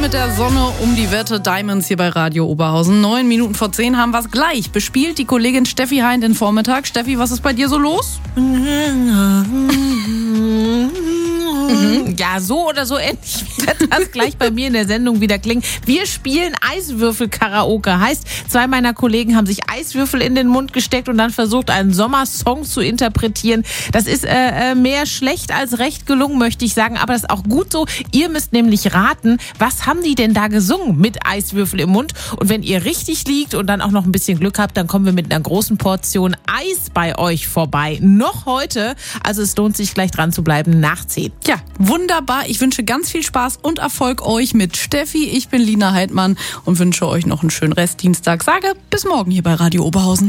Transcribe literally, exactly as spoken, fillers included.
mit der Sonne um die Wette. Diamonds hier bei Radio Oberhausen. Neun Minuten vor zehn haben wir es gleich. Bespielt die Kollegin Steffi Hein den Vormittag. Steffi, was ist bei dir so los? Ja, so oder so ähnlich wird das gleich bei mir in der Sendung wieder klingen. Wir spielen Eiswürfel-Karaoke. Heißt, zwei meiner Kollegen haben sich Eiswürfel in den Mund gesteckt und dann versucht, einen Sommersong zu interpretieren. Das ist äh, mehr schlecht als recht gelungen, möchte ich sagen. Aber das ist auch gut so. Ihr müsst nämlich raten, was haben die denn da gesungen mit Eiswürfel im Mund? Und wenn ihr richtig liegt und dann auch noch ein bisschen Glück habt, dann kommen wir mit einer großen Portion Eis bei euch vorbei. Noch heute. Also es lohnt sich, gleich dran zu bleiben nach zehn. Ja, wunderbar. Ich wünsche ganz viel Spaß und Erfolg euch mit Steffi. Ich bin Lina Heidmann und wünsche euch noch einen schönen Restdienstag. Sage bis morgen hier bei Radio Oberhausen.